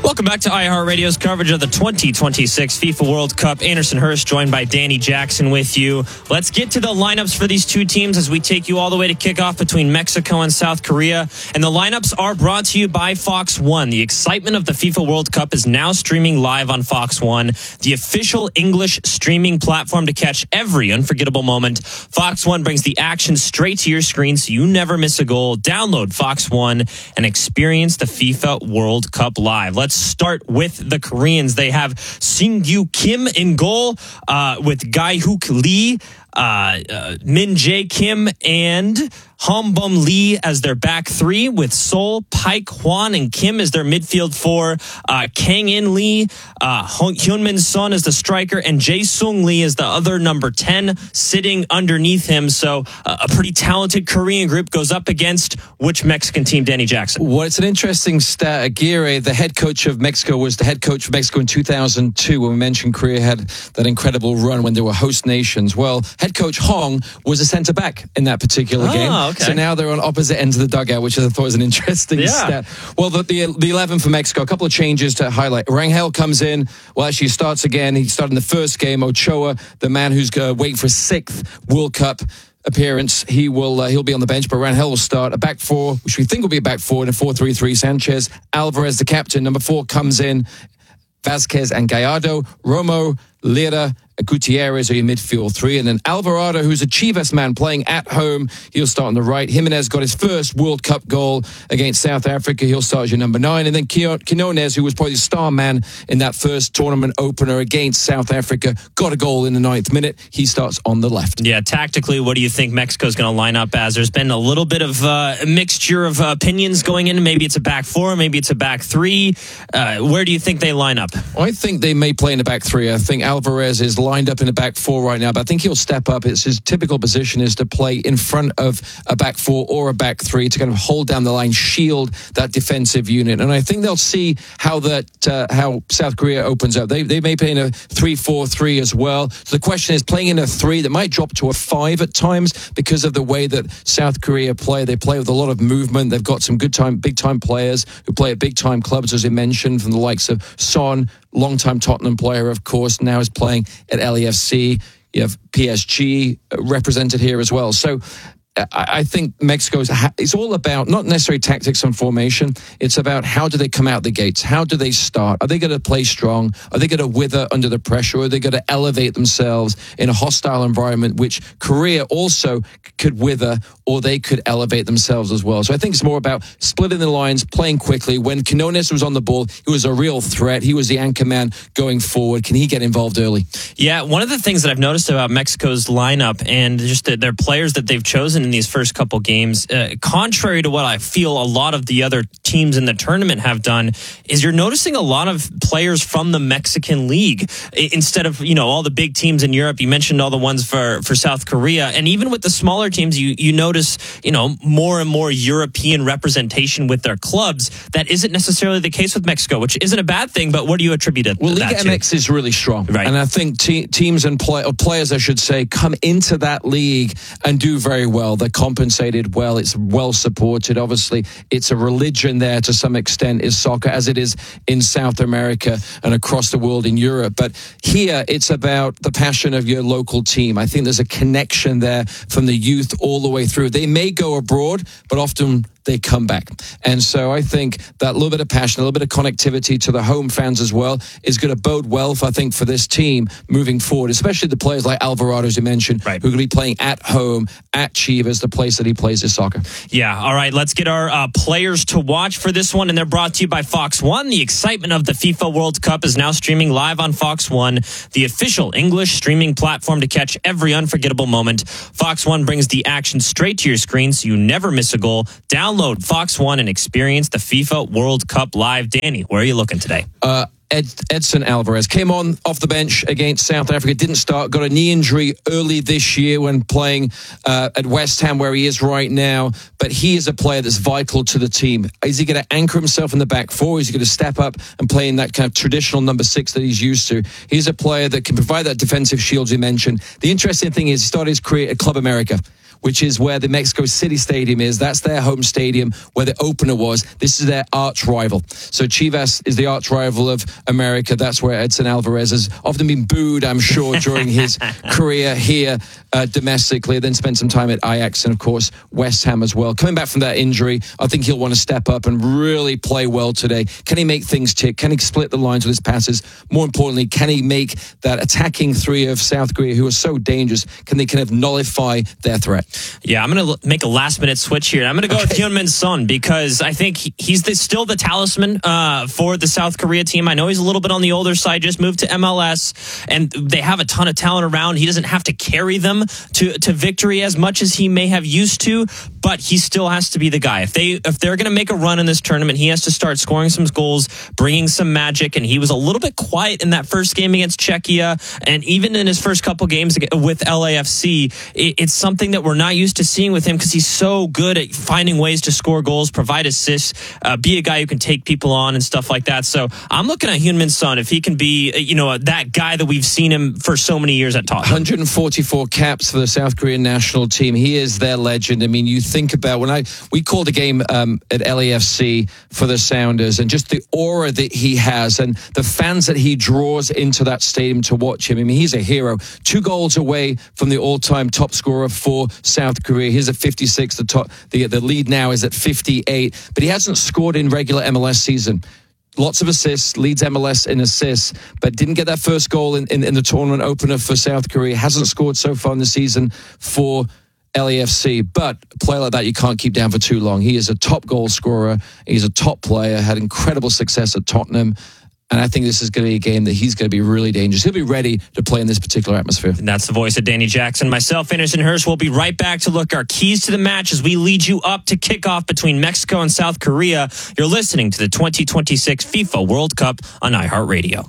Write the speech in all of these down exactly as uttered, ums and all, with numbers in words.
Welcome back to iHeartRadio's coverage of the twenty twenty-six FIFA World Cup. Anderson Hurst joined by Danny Jackson with you. Let's get to the lineups for these two teams as we take you all the way to kickoff between Mexico and South Korea. And the lineups are brought to you by Fox One. The excitement of the FIFA World Cup is now streaming live on Fox One, the official English streaming platform to catch every unforgettable moment. Fox One brings the action straight to your screen so you never miss a goal. Download Fox One and experience the FIFA World Cup live. Let's start with the Koreans. They have Singyu Kim in goal uh, with Gae-hook Lee, uh, uh, Min Jae Kim, and Hong-bum Lee as their back three, with Sol, Paik, Hwan, and Kim as their midfield four. Uh, Kang-in Lee, uh, Hyunmin Son as the striker, and Jae-sung Lee as the other number ten sitting underneath him. So uh, a pretty talented Korean group goes up against which Mexican team, Danny Jackson? Well, it's an interesting stat. Aguirre, the head coach of Mexico, was the head coach of Mexico in two thousand two when we mentioned Korea had that incredible run when they were host nations. Well, head coach Hong was a centre-back in that particular oh, game. Okay. So now they're on opposite ends of the dugout, which I thought was an interesting yeah. stat. Well, the, the the eleven for Mexico, a couple of changes to highlight. Rangel comes in. Well, actually, he starts again. He started in the first game. Ochoa, the man who's uh, waiting for his sixth World Cup appearance, he will uh, he'll be on the bench, but Rangel will start a back four, which we think will be a back four in a four three three. Sanchez, Alvarez, the captain, number four, comes in. Vasquez and Gallardo, Romo, Lira, Gutierrez are your midfield three, and then Alvarado, who's a Chivas man playing at home, he'll start on the right. Jimenez got his first World Cup goal against South Africa. He'll start as your number nine, and then Quinones, who was probably the star man in that first tournament opener against South Africa, got a goal in the ninth minute. He starts on the left. Yeah, tactically, what do you think Mexico's going to line up as? There's been a little bit of uh, a mixture of uh, opinions going in. Maybe it's a back four, maybe it's a back three. Uh, where do you think they line up? I think they may play in the back three. I think Alvarez is lined up in the back four right now, but I think he'll step up. It's his typical position is to play in front of a back four or a back three to kind of hold down the line, shield that defensive unit. And I think they'll see how that uh, how South Korea opens up. They they may play in a three four three as well. So the question is, playing in a three that might drop to a five at times because of the way that South Korea play. They play with a lot of movement. They've got some good time, big time players who play at big time clubs, as I mentioned, from the likes of Son, long-time Tottenham player, of course, now is playing at L A F C. You have P S G represented here as well. So I think Mexico's, it's all about not necessarily tactics and formation. It's about how do they come out the gates? How do they start? Are they going to play strong? Are they going to wither under the pressure? Or are they going to elevate themselves in a hostile environment, which Korea also could wither, or they could elevate themselves as well? So I think it's more about splitting the lines, playing quickly. When Quinones was on the ball, he was a real threat. He was the anchor man going forward. Can he get involved early? Yeah, one of the things that I've noticed about Mexico's lineup and just the, their players that they've chosen in these first couple games, uh, contrary to what I feel a lot of the other teams in the tournament have done, is you're noticing a lot of players from the Mexican League instead of, you know, all the big teams in Europe. You mentioned all the ones for, for South Korea, and even with the smaller teams, you, you notice, you know, more and more European representation with their clubs. That isn't necessarily the case with Mexico, which isn't a bad thing, but what do you attribute it well, that Liga to? M X is really strong, right? And I think te- teams and play- or players, I should say, come into that league and do very well. They're compensated well. It's well supported. Obviously, it's a religion there to some extent, is soccer, as it is in South America and across the world in Europe. But here, it's about the passion of your local team. I think there's a connection there from the youth all the way through. They may go abroad, but often they come back. And so I think that little bit of passion, a little bit of connectivity to the home fans as well is going to bode well, for, I think, for this team moving forward, especially the players like Alvarado, as you mentioned, right, who are going to be playing at home at Chivas, the place that he plays his soccer. Yeah, all right, let's get our uh, players to watch for this one, and they're brought to you by Fox One. The excitement of the FIFA World Cup is now streaming live on Fox One, the official English streaming platform to catch every unforgettable moment. Fox One brings the action straight to your screen so you never miss a goal. Download Fox One and experience the FIFA World Cup live. Danny, where are you looking today? Uh, Ed, Edson Alvarez came on off the bench against South Africa, didn't start, got a knee injury early this year when playing uh, at West Ham, where he is right now. But he is a player that's vital to the team. Is he going to anchor himself in the back four? Is he going to step up and play in that kind of traditional number six that he's used to? He's a player that can provide that defensive shield you mentioned. The interesting thing is he started his career at Club America, which is where the Mexico City Stadium is. That's their home stadium where the opener was. This is their arch rival. So Chivas is the arch rival of America. That's where Edson Alvarez has often been booed, I'm sure, during his career here uh, domestically. Then spent some time at Ajax and, of course, West Ham as well. Coming back from that injury, I think he'll want to step up and really play well today. Can he make things tick? Can he split the lines with his passes? More importantly, can he make that attacking three of South Korea, who are so dangerous, can they kind of nullify their threat? Yeah, I'm going to make a last-minute switch here. I'm going to go okay. with Heung-min Son because I think he's the, still the talisman uh, for the South Korea team. I know he's a little bit on the older side, just moved to M L S, and they have a ton of talent around. He doesn't have to carry them to, to victory as much as he may have used to, but he still has to be the guy. If, they, if they're going to make a run in this tournament, he has to start scoring some goals, bringing some magic, and he was a little bit quiet in that first game against Czechia, and even in his first couple games with L A F C, it's something that we're not used to seeing with him because he's so good at finding ways to score goals, provide assists, uh, be a guy who can take people on and stuff like that. So I'm looking at Heung-min Son if he can be, you know, that guy that we've seen him for so many years at Tottenham. one hundred forty-four caps for the South Korean national team. He is their legend. I mean, you think about when I we called a game um, at L A F C for the Sounders, and just the aura that he has and the fans that he draws into that stadium to watch him. I mean, he's a hero. Two goals away from the all-time top scorer for South Korea. He's at fifty-six. The top, the the lead now is at fifty-eight, but he hasn't scored in regular M L S season. Lots of assists, leads M L S in assists, but didn't get that first goal in, in, in the tournament opener for South Korea. Hasn't scored so far in the season for L A F C, but a player like that you can't keep down for too long. He is a top goal scorer. He's a top player, had incredible success at Tottenham. And I think this is going to be a game that he's going to be really dangerous. He'll be ready to play in this particular atmosphere. And that's the voice of Danny Jackson. Myself, Anderson Hurst, will be right back to look our keys to the match as we lead you up to kickoff between Mexico and South Korea. You're listening to the twenty twenty-six FIFA World Cup on iHeartRadio.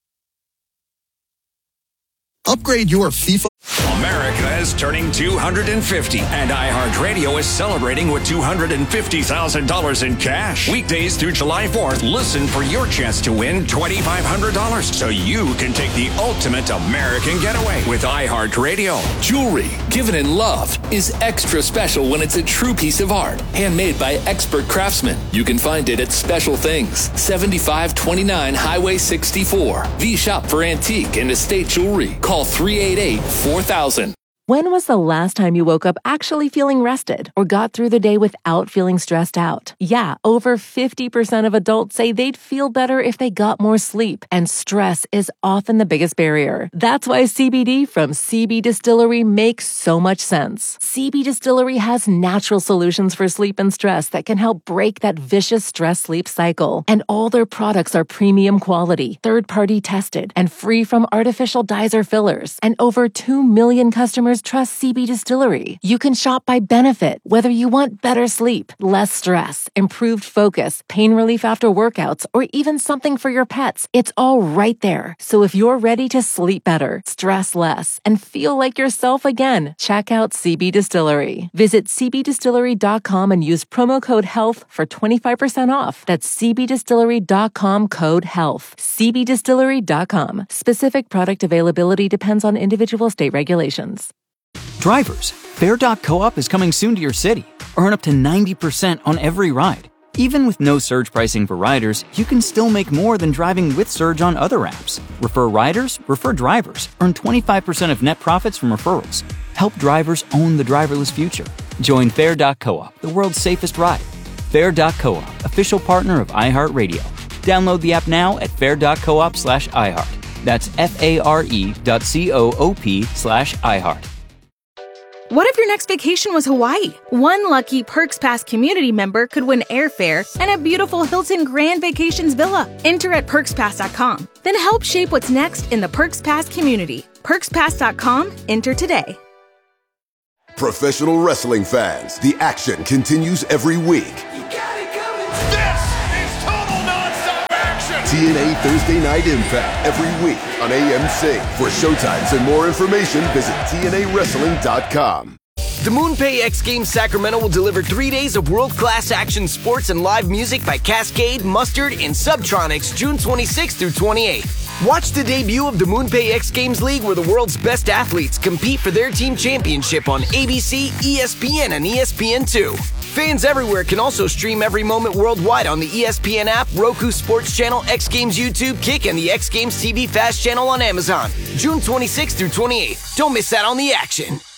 Upgrade your FIFA. America is turning two hundred fifty, and iHeartRadio is celebrating with two hundred fifty thousand dollars in cash. Weekdays through July fourth, listen for your chance to win twenty-five hundred dollars so you can take the ultimate American getaway with iHeartRadio. Jewelry given in love is extra special when it's a true piece of art, handmade by expert craftsmen. You can find it at Special Things, seventy-five twenty-nine Highway sixty-four. The shop for antique and estate jewelry. Call three eight eight, four thousand. When was the last time you woke up actually feeling rested or got through the day without feeling stressed out? Yeah, over fifty percent of adults say they'd feel better if they got more sleep, and stress is often the biggest barrier. That's why C B D from C B Distillery makes so much sense. C B Distillery has natural solutions for sleep and stress that can help break that vicious stress-sleep cycle. And all their products are premium quality, third-party tested, and free from artificial dyes or fillers. And over two million customers trust C B Distillery. You can shop by benefit, whether you want better sleep, less stress, improved focus, pain relief after workouts, or even something for your pets. It's all right there. So if you're ready to sleep better, stress less, and feel like yourself again, check out C B Distillery. Visit c b distillery dot com and use promo code HEALTH for twenty-five percent off. That's c b distillery dot com code HEALTH. c b distillery dot com. Specific product availability depends on individual state regulations. Drivers, Fare dot coop is coming soon to your city. Earn up to ninety percent on every ride. Even with no surge pricing for riders, you can still make more than driving with Surge on other apps. Refer riders, refer drivers. Earn twenty-five percent of net profits from referrals. Help drivers own the driverless future. Join Fare dot coop, the world's safest ride. Fare dot coop, official partner of iHeartRadio. Download the app now at fare dot coop slash iHeart. That's F-A-R-E dot C-O-O-P slash iHeart. What if your next vacation was Hawaii? One lucky Perks Pass community member could win airfare and a beautiful Hilton Grand Vacations villa. Enter at perks pass dot com. Then help shape what's next in the Perks Pass community. perks pass dot com. Enter today. Professional wrestling fans, the action continues every week. You got it coming. This is total nonstop action. T N A Thursday Night Impact every week on A M C. For showtimes and more information, visit T N A wrestling dot com. The MoonPay X Games Sacramento will deliver three days of world-class action sports and live music by Cascade, Mustard, and Subtronics June twenty-sixth through twenty-eighth. Watch the debut of the MoonPay X Games League, where the world's best athletes compete for their team championship on A B C, E S P N, and E S P N two. Fans everywhere can also stream every moment worldwide on the E S P N app, Roku Sports Channel, X Games YouTube, Kick, and the X Games T V Fast channel on Amazon. June twenty-sixth through twenty-eighth. Don't miss out on the action.